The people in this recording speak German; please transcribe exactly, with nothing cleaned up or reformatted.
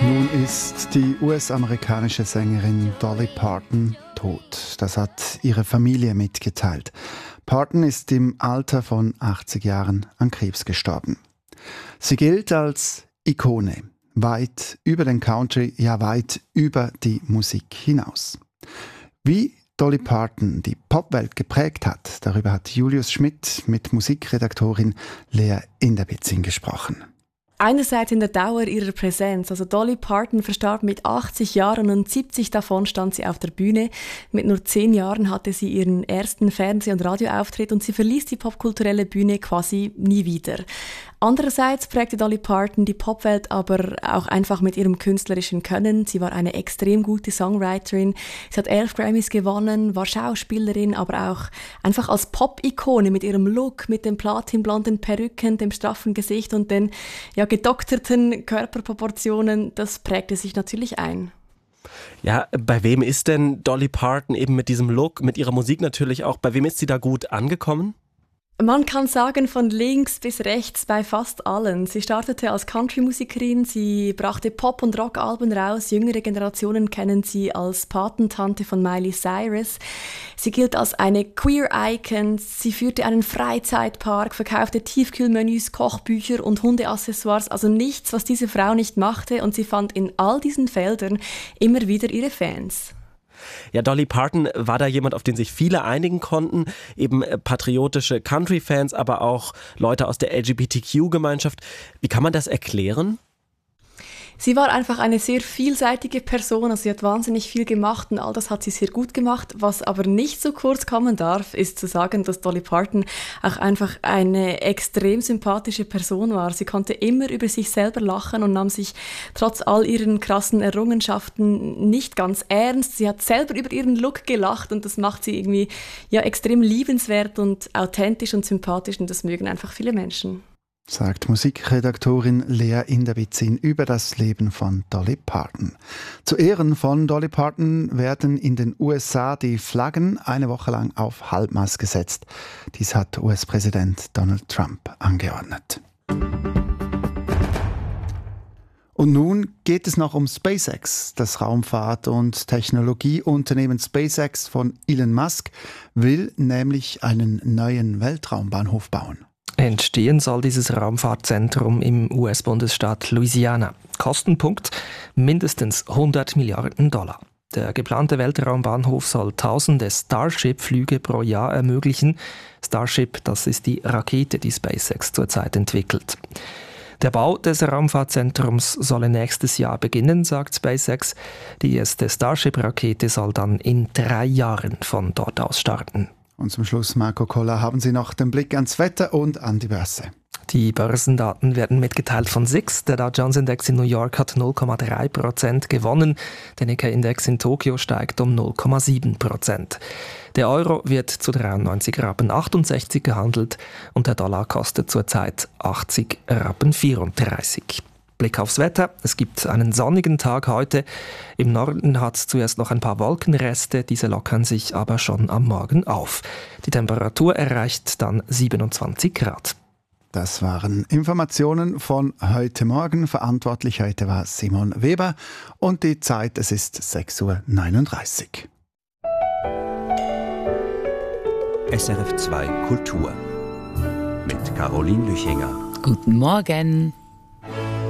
Nun ist die U S-amerikanische Sängerin Dolly Parton tot. Das hat ihre Familie mitgeteilt. Parton ist im Alter von achtzig Jahren an Krebs gestorben. Sie gilt als Ikone, weit über den Country, ja weit über die Musik hinaus. Wie Dolly Parton die Popwelt geprägt hat, darüber hat Julius Schmidt mit Musikredaktorin Lea Inderbitzin gesprochen. Einerseits in der Dauer ihrer Präsenz. Also Dolly Parton verstarb mit achtzig Jahren und siebzig davon stand sie auf der Bühne. Mit nur zehn Jahren hatte sie ihren ersten Fernseh- und Radioauftritt und sie verließ die popkulturelle Bühne quasi nie wieder. Andererseits prägte Dolly Parton die Popwelt aber auch einfach mit ihrem künstlerischen Können. Sie war eine extrem gute Songwriterin. Sie hat elf Grammys gewonnen, war Schauspielerin, aber auch einfach als Pop-Ikone mit ihrem Look, mit den platinblonden Perücken, dem straffen Gesicht und den ja, gedokterten Körperproportionen. Das prägte sich natürlich ein. Ja, bei wem ist denn Dolly Parton eben mit diesem Look, mit ihrer Musik natürlich auch, bei wem ist sie da gut angekommen? Man kann sagen, von links bis rechts bei fast allen. Sie startete als Country-Musikerin, sie brachte Pop- und Rock-Alben raus. Jüngere Generationen kennen sie als Patentante von Miley Cyrus. Sie gilt als eine Queer-Icon. Sie führte einen Freizeitpark, verkaufte Tiefkühlmenüs, Kochbücher und Hundeaccessoires. Also nichts, was diese Frau nicht machte. Und sie fand in all diesen Feldern immer wieder ihre Fans. Ja, Dolly Parton war da jemand, auf den sich viele einigen konnten, eben patriotische Country-Fans, aber auch Leute aus der L G B T Q-Gemeinschaft. Wie kann man das erklären? Sie war einfach eine sehr vielseitige Person, also sie hat wahnsinnig viel gemacht und all das hat sie sehr gut gemacht. Was aber nicht so kurz kommen darf, ist zu sagen, dass Dolly Parton auch einfach eine extrem sympathische Person war. Sie konnte immer über sich selber lachen und nahm sich trotz all ihren krassen Errungenschaften nicht ganz ernst. Sie hat selber über ihren Look gelacht und das macht sie irgendwie ja extrem liebenswert und authentisch und sympathisch und das mögen einfach viele Menschen. Sagt Musikredaktorin Lea Inderbitzin über das Leben von Dolly Parton. Zu Ehren von Dolly Parton werden in den U S A die Flaggen eine Woche lang auf Halbmast gesetzt. Dies hat U S-Präsident Donald Trump angeordnet. Und nun geht es noch um SpaceX. Das Raumfahrt- und Technologieunternehmen SpaceX von Elon Musk will nämlich einen neuen Weltraumbahnhof bauen. Entstehen soll dieses Raumfahrtzentrum im U S-Bundesstaat Louisiana. Kostenpunkt mindestens hundert Milliarden Dollar. Der geplante Weltraumbahnhof soll tausende Starship-Flüge pro Jahr ermöglichen. Starship, das ist die Rakete, die SpaceX zurzeit entwickelt. Der Bau des Raumfahrtzentrums solle nächstes Jahr beginnen, sagt SpaceX. Die erste Starship-Rakete soll dann in drei Jahren von dort aus starten. Und zum Schluss, Marco Koller, haben Sie noch den Blick ans Wetter und an die Börse. Die Börsendaten werden mitgeteilt von S I X. Der Dow Jones Index in New York hat null Komma drei Prozent gewonnen. Der Nikkei-Index in Tokio steigt um null Komma sieben Prozent. Der Euro wird zu dreiundneunzig Rappen achtundsechzig gehandelt und der Dollar kostet zurzeit achtzig Rappen vierunddreißig. Blick aufs Wetter. Es gibt einen sonnigen Tag heute. Im Norden hat es zuerst noch ein paar Wolkenreste, diese lockern sich aber schon am Morgen auf. Die Temperatur erreicht dann siebenundzwanzig Grad. Das waren Informationen von heute Morgen. Verantwortlich heute war Simon Weber und die Zeit, es ist sechs Uhr neununddreißig. S R F zwei Kultur mit Caroline Lüchinger. Guten Morgen.